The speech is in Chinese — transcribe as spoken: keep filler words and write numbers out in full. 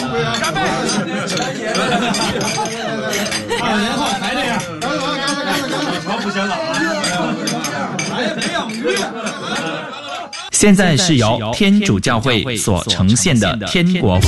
干杯！ 二年后还这样， 不行了啊！哎，培养鱼。 现在是由天主教会所呈现的天国。